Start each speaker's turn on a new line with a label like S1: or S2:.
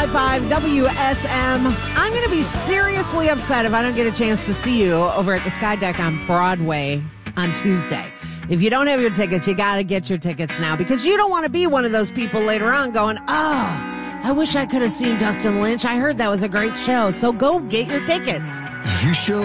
S1: 105.5 WSM. I'm going to be seriously upset if I don't get a chance to see you over at the Sky Deck on Broadway on Tuesday. If you don't have your tickets, you got to get your tickets now because you don't want to be one of those people later on going, I wish I could have seen Dustin Lynch. I heard that was a great show. So go get your tickets.
S2: You show